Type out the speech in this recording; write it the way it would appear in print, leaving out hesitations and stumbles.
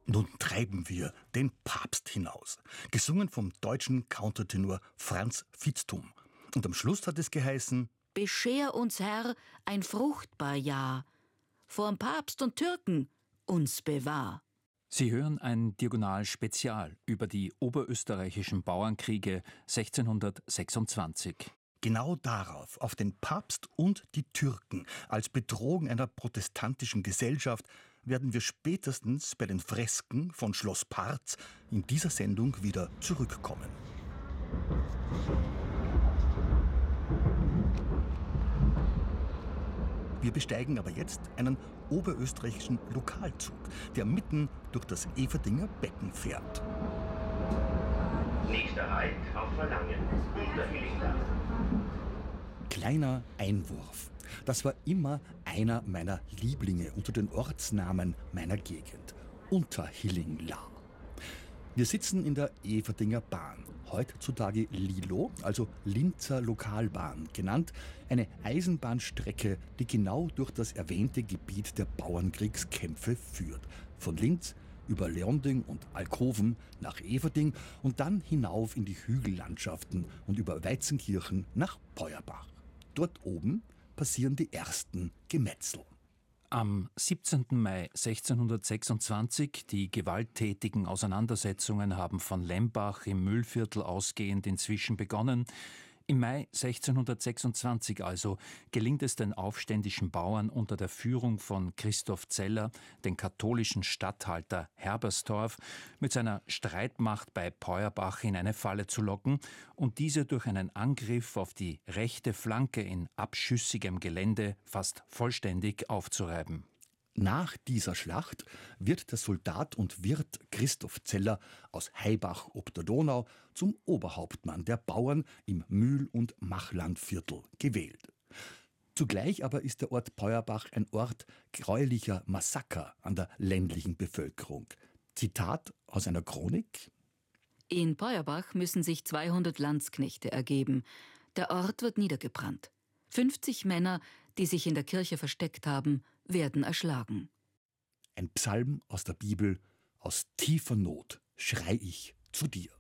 Nun treiben wir den Papst hinaus. Gesungen vom deutschen Countertenor Franz Vitzthum. Und am Schluss hat es geheißen: Bescher uns, Herr, ein fruchtbar Jahr. Vorm Papst und Türken uns bewahr. Sie hören ein Diagonal-Spezial über die oberösterreichischen Bauernkriege 1626. Genau darauf, auf den Papst und die Türken als Bedrohung einer protestantischen Gesellschaft, werden wir spätestens bei den Fresken von Schloss Parz in dieser Sendung wieder zurückkommen. Wir besteigen aber jetzt einen oberösterreichischen Lokalzug, der mitten durch das Everdinger Becken fährt. Nächster Halt auf Verlangen, Unterhillingdach. Kleiner Einwurf. Das war immer einer meiner Lieblinge unter den Ortsnamen meiner Gegend. Unterhillinglar. Wir sitzen in der Everdinger Bahn, heutzutage Lilo, also Linzer Lokalbahn genannt, eine Eisenbahnstrecke, die genau durch das erwähnte Gebiet der Bauernkriegskämpfe führt. Von Linz über Leonding und Alkoven nach Everding und dann hinauf in die Hügellandschaften und über Weizenkirchen nach Peuerbach. Dort oben passieren die ersten Gemetzel. Am 17. Mai 1626, die gewalttätigen Auseinandersetzungen haben von Lembach im Mühlviertel ausgehend inzwischen begonnen. Im Mai 1626 also gelingt es den aufständischen Bauern unter der Führung von Christoph Zeller, den katholischen Statthalter Herberstorf, mit seiner Streitmacht bei Peuerbach in eine Falle zu locken und diese durch einen Angriff auf die rechte Flanke in abschüssigem Gelände fast vollständig aufzureiben. Nach dieser Schlacht wird der Soldat und Wirt Christoph Zeller aus Haibach ob der Donau zum Oberhauptmann der Bauern im Mühl- und Machlandviertel gewählt. Zugleich aber ist der Ort Peuerbach ein Ort gräulicher Massaker an der ländlichen Bevölkerung. Zitat aus einer Chronik: In Peuerbach müssen sich 200 Landsknechte ergeben. Der Ort wird niedergebrannt. 50 Männer, die sich in der Kirche versteckt haben, werden erschlagen. Ein Psalm aus der Bibel: Aus tiefer Not schrei ich zu dir.